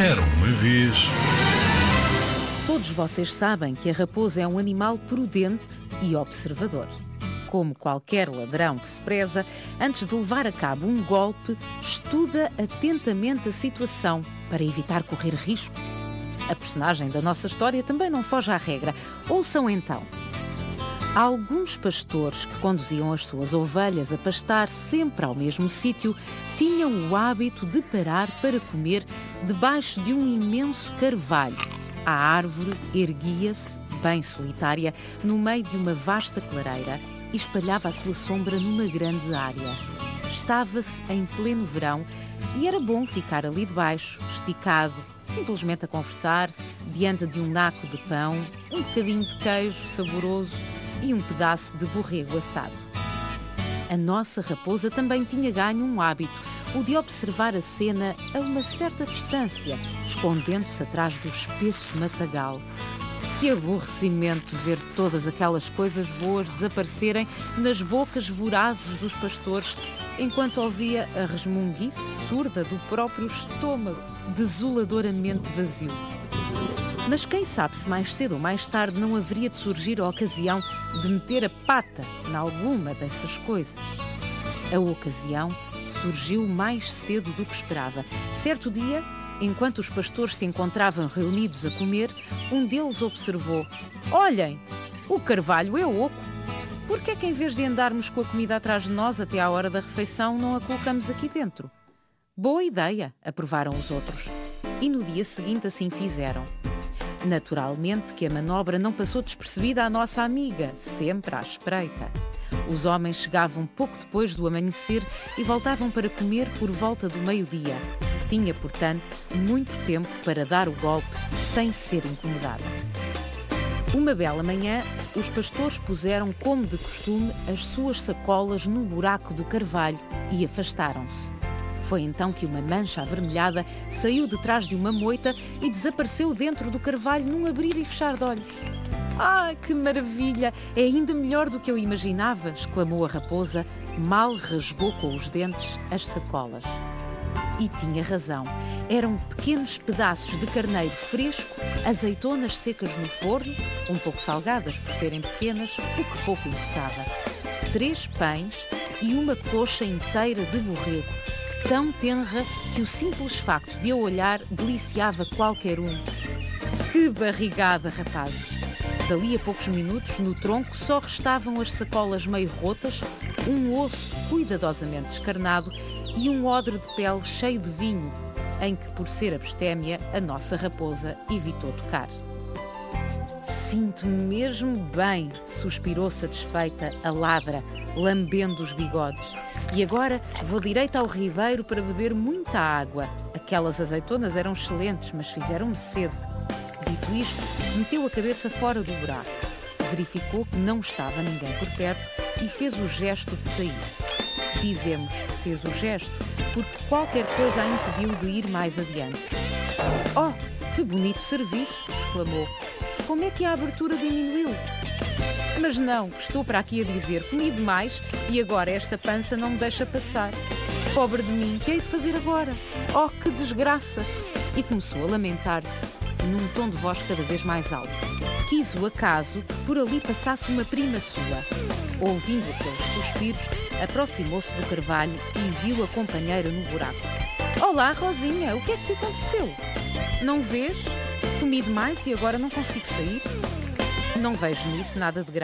Era uma vez. Todos vocês sabem que a raposa é um animal prudente e observador. Como qualquer ladrão que se preza, antes de levar a cabo um golpe, estuda atentamente a situação para evitar correr risco. A personagem da nossa história também não foge à regra. Ouçam então. Alguns pastores que conduziam as suas ovelhas a pastar sempre ao mesmo sítio tinham o hábito de parar para comer debaixo de um imenso carvalho. A árvore erguia-se, bem solitária, no meio de uma vasta clareira e espalhava a sua sombra numa grande área. Estava-se em pleno verão e era bom ficar ali debaixo, esticado, simplesmente a conversar, diante de um naco de pão, um bocadinho de queijo saboroso e um pedaço de borrego assado. A nossa raposa também tinha ganho um hábito, o de observar a cena a uma certa distância, escondendo-se atrás do espesso matagal. Que aborrecimento ver todas aquelas coisas boas desaparecerem nas bocas vorazes dos pastores, enquanto ouvia a resmunguice surda do próprio estômago, desoladoramente vazio. Mas quem sabe se mais cedo ou mais tarde não haveria de surgir a ocasião de meter a pata em alguma dessas coisas. A ocasião surgiu mais cedo do que esperava. Certo dia, enquanto os pastores se encontravam reunidos a comer, um deles observou: "Olhem, o carvalho é oco. Por que é que em vez de andarmos com a comida atrás de nós até à hora da refeição, não a colocamos aqui dentro?" "Boa ideia", aprovaram os outros. E no dia seguinte assim fizeram. Naturalmente que a manobra não passou despercebida à nossa amiga, sempre à espreita. Os homens chegavam pouco depois do amanhecer e voltavam para comer por volta do meio-dia. Tinha, portanto, muito tempo para dar o golpe sem ser incomodada. Uma bela manhã, os pastores puseram, como de costume, as suas sacolas no buraco do carvalho e afastaram-se. Foi então que uma mancha avermelhada saiu de trás de uma moita e desapareceu dentro do carvalho num abrir e fechar de olhos. "Ah, que maravilha! É ainda melhor do que eu imaginava!" exclamou a raposa, mal rasgou com os dentes as sacolas. E tinha razão. Eram pequenos pedaços de carneiro fresco, azeitonas secas no forno, um pouco salgadas por serem pequenas, o que pouco importava. 3 pães e uma coxa inteira de borrego, tão tenra que o simples facto de a olhar deliciava qualquer um. Que barrigada, rapazes! Dali a poucos minutos, no tronco, só restavam as sacolas meio rotas, um osso cuidadosamente descarnado e um odre de pele cheio de vinho, em que, por ser abstémia, a nossa raposa evitou tocar. "Sinto-me mesmo bem", suspirou satisfeita a ladra, lambendo os bigodes. "E agora vou direito ao ribeiro para beber muita água. Aquelas azeitonas eram excelentes, mas fizeram-me sede." Dito isto, meteu a cabeça fora do buraco. Verificou que não estava ninguém por perto e fez o gesto de sair. Dizemos fez o gesto porque qualquer coisa a impediu de ir mais adiante. "Oh, que bonito serviço!" exclamou. "Como é que a abertura diminuiu?" "Mas não, estou para aqui a dizer, comi demais e agora esta pança não me deixa passar. Pobre de mim, que hei de fazer agora? Oh, que desgraça!" E começou a lamentar-se, num tom de voz cada vez mais alto. Quis o acaso que por ali passasse uma prima sua. Ouvindo aqueles suspiros, aproximou-se do carvalho e viu a companheira no buraco. "Olá, Rosinha, o que é que te aconteceu? Não vês? Comi demais e agora não consigo sair." "Não vejo nisso nada de grave.